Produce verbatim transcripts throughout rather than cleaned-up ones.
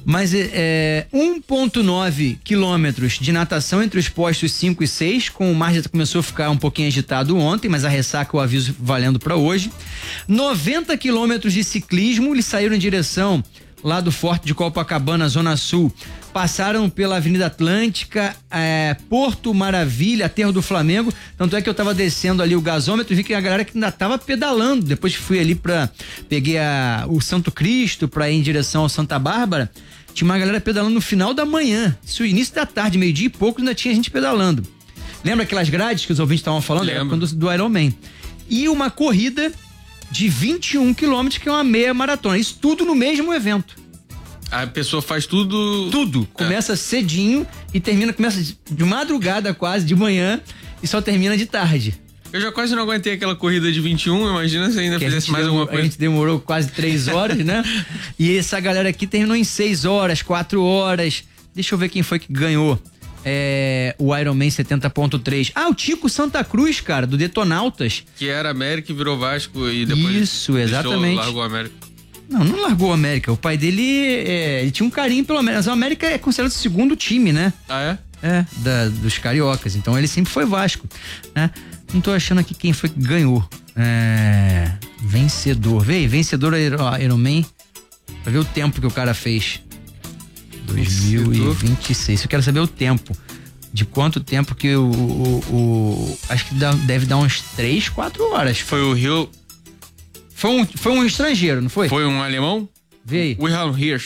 Mas é um vírgula nove quilômetros de natação entre os postos cinco e seis, com o mar já começou a ficar um pouquinho agitado ontem, mas a ressaca o aviso valendo para hoje. noventa quilômetros de ciclismo, eles saíram em direção lá do Forte de Copacabana, Zona Sul, passaram pela Avenida Atlântica, é, Porto Maravilha, Aterro do Flamengo, tanto é que eu tava descendo ali o gasômetro e vi que a galera que ainda tava pedalando, depois que fui ali pra, peguei a, o Santo Cristo pra ir em direção ao Santa Bárbara, tinha uma galera pedalando no final da manhã, isso início da tarde, meio-dia e pouco, ainda tinha gente pedalando. Lembra aquelas grades que os ouvintes estavam falando? Era quando, do Ironman. E uma corrida de vinte e um quilômetros, que é uma meia maratona. Isso tudo no mesmo evento. A pessoa faz tudo... Tudo. Começa é. cedinho e termina, começa de madrugada quase, de manhã, e só termina de tarde. Eu já quase não aguentei aquela corrida de vinte e um, imagina se ainda que fizesse mais demorou, alguma coisa. A gente demorou quase três horas, né? E essa galera aqui terminou em seis horas, quatro horas. Deixa eu ver quem foi que ganhou. É, o Ironman setenta ponto três. Ah, o Tico Santa Cruz, cara, do Detonautas. Que era América e virou Vasco e depois... Isso, exatamente. Largou a América. Não, não largou o América. O pai dele, é, ele tinha um carinho pelo América. Mas o América é considerado o segundo time, né? Ah, é? É, da, dos cariocas. Então ele sempre foi Vasco, né? Não tô achando aqui quem foi que ganhou. É, vencedor. Vê aí, vencedor Ironman. Pra ver o tempo que o cara fez. dois mil e vinte e seis. Eu quero saber o tempo. De quanto tempo que o... o, o acho que dá, deve dar uns três, quatro horas. Foi o Rio... Foi um, foi um estrangeiro, não foi? Foi um alemão? Vê aí. Wilhelm Hirsch.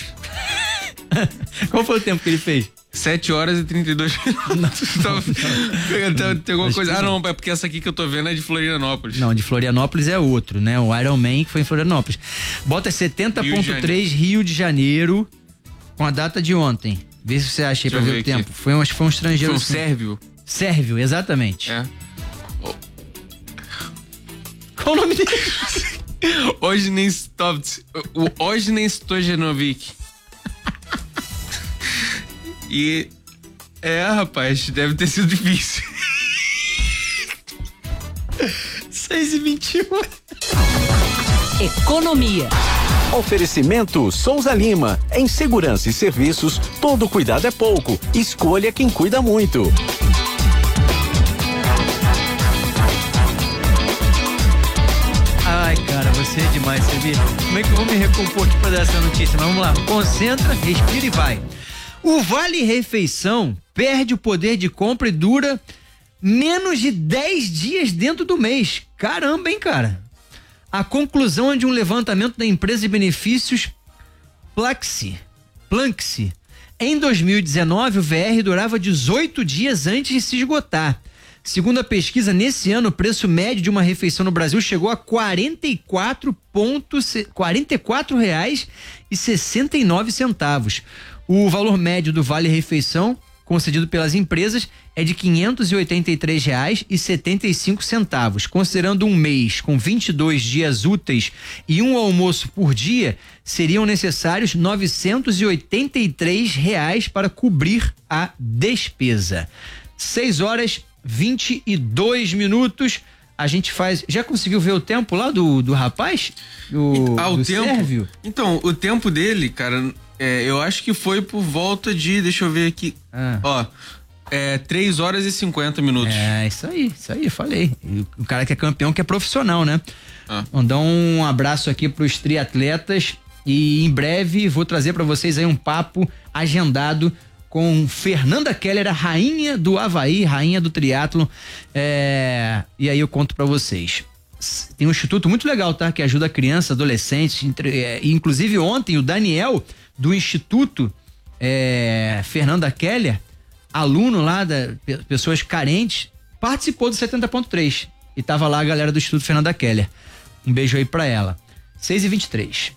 Qual foi o tempo que ele fez? sete horas e trinta e dois minutos. Então, tem alguma coisa. Ah, não, é porque essa aqui que eu tô vendo é de Florianópolis. Não, de Florianópolis é outro, né? O Ironman que foi em Florianópolis. Bota setenta ponto três Rio de Janeiro, com a data de ontem. Vê se você acha aí pra ver, ver o tempo. Foi um, acho que foi um estrangeiro. Foi um sérvio? Sérvio, exatamente. É. Oh. Qual o nome dele? Ojnen Stovc. O Ojnen Stojanovic. E é, rapaz, deve ter sido difícil. seis e vinte e um. Economia. Oferecimento Souza Lima. Em segurança e serviços, todo cuidado é pouco. Escolha quem cuida muito. Ai, cara, você é demais, você viu? Como é que eu vou me recompor aqui pra dar essa notícia? Mas vamos lá, concentra, respira e vai. O Vale Refeição perde o poder de compra e dura menos de dez dias dentro do mês. Caramba, hein, cara? A conclusão é de um levantamento da empresa de benefícios Plaxi. Planxi. Em dois mil e dezenove, o V R durava dezoito dias antes de se esgotar. Segundo a pesquisa, nesse ano, o preço médio de uma refeição no Brasil chegou a quarenta e quatro reais e sessenta e nove centavos. O valor médio do Vale Refeição, concedido pelas empresas, é de quinhentos e oitenta e três reais e setenta e cinco centavos. Considerando um mês com vinte e dois dias úteis e um almoço por dia, seriam necessários novecentos e oitenta e três reais para cobrir a despesa. seis horas vinte e dois minutos. A gente faz. Já conseguiu ver o tempo lá do, do rapaz? Do, ah, o do tempo. Sérvio? Então, o tempo dele, cara, é, eu acho que foi por volta de. Deixa eu ver aqui. Ah. Ó. É três horas e cinquenta minutos. É, isso aí, isso aí, falei. O cara que é campeão, que é profissional, né? Ah. Mandar um abraço aqui pros triatletas e em breve vou trazer para vocês aí um papo agendado com Fernanda Keller, a rainha do Havaí, rainha do triatlon, é, e aí eu conto pra vocês. Tem um instituto muito legal, tá? Que ajuda crianças, adolescentes, entre, é, inclusive ontem o Daniel do instituto é, Fernanda Keller, aluno lá da pessoas carentes, participou do setenta ponto três e tava lá a galera do instituto Fernanda Keller. Um beijo aí pra ela. seis e vinte e três.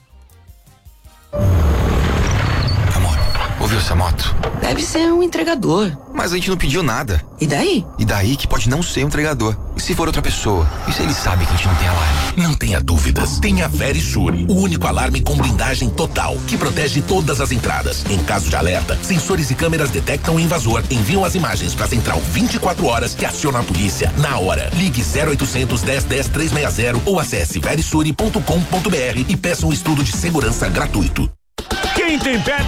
Ouviu essa moto? Deve ser um entregador. Mas a gente não pediu nada. E daí? E daí que pode não ser um entregador. E se for outra pessoa? E se ele sabe que a gente não tem alarme? Não tenha dúvidas. Tenha Verisure, o único alarme com blindagem total, que protege todas as entradas. Em caso de alerta, sensores e câmeras detectam o invasor, enviam as imagens para a central vinte e quatro horas que aciona a polícia na hora. Ligue zero oitocentos, dez, dez, trezentos e sessenta ou acesse verisure ponto com ponto br e peça um estudo de segurança gratuito. Quem tem pet